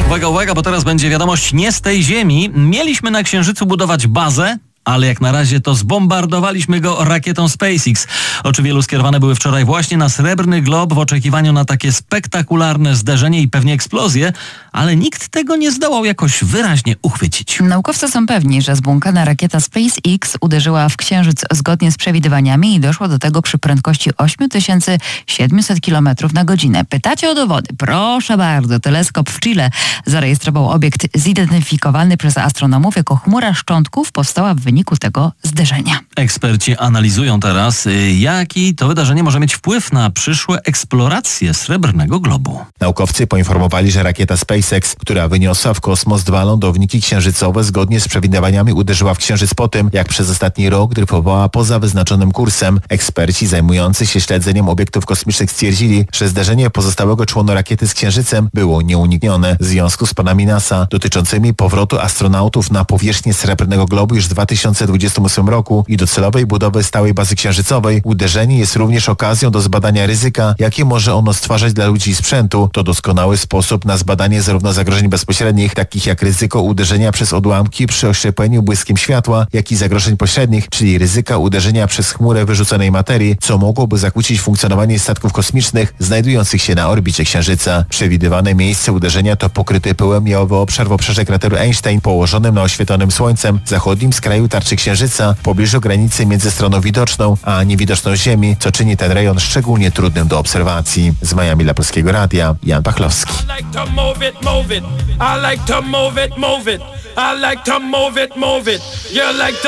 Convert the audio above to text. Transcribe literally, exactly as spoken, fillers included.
Uwaga, uwaga, bo teraz będzie wiadomość nie z tej ziemi. Mieliśmy na Księżycu budować bazę, ale jak na razie to zbombardowaliśmy go rakietą SpaceX. Oczy wielu skierowane były wczoraj właśnie na Srebrny Glob w oczekiwaniu na takie spektakularne zderzenie i pewnie eksplozję, ale nikt tego nie zdołał jakoś wyraźnie uchwycić. Naukowcy są pewni, że zbłąkana rakieta SpaceX uderzyła w Księżyc zgodnie z przewidywaniami i doszło do tego przy prędkości osiem tysięcy siedemset kilometrów na godzinę. Pytacie o dowody? Proszę bardzo. Teleskop w Chile zarejestrował obiekt zidentyfikowany przez astronomów jako chmura szczątków powstała w wyniku wyniku tego zderzenia. Eksperci analizują teraz, jaki to wydarzenie może mieć wpływ na przyszłe eksploracje Srebrnego Globu. Naukowcy poinformowali, że rakieta SpaceX, która wyniosła w kosmos dwa lądowniki księżycowe, zgodnie z przewidywaniami uderzyła w Księżyc po tym, jak przez ostatni rok dryfowała poza wyznaczonym kursem. Eksperci zajmujący się śledzeniem obiektów kosmicznych stwierdzili, że zderzenie pozostałego członu rakiety z Księżycem było nieuniknione w związku z planami NASA dotyczącymi powrotu astronautów na powierzchnię Srebrnego Globu już w dwa tysiące dwudziestym ósmym roku i docelowej budowy stałej bazy księżycowej. Uderzenie jest również okazją do zbadania ryzyka, jakie może ono stwarzać dla ludzi i sprzętu. To doskonały sposób na zbadanie zarówno zagrożeń bezpośrednich, takich jak ryzyko uderzenia przez odłamki przy oślepieniu błyskiem światła, jak i zagrożeń pośrednich, czyli ryzyka uderzenia przez chmurę wyrzuconej materii, co mogłoby zakłócić funkcjonowanie statków kosmicznych znajdujących się na orbicie Księżyca. Przewidywane miejsce uderzenia to pokryty pyłem jałowy obszar w obszarze krateru Einstein, położonym na oświetlonym Słońcem zachodnim skraju tarczy Księżyca, w pobliżu granicy między stroną widoczną a niewidoczną Ziemi, co czyni ten rejon szczególnie trudnym do obserwacji. Z Miami dla Polskiego Radia, Jan Pachlowski. I like to move it, move it. I like to move it, move it. I like to move it, move it. You like to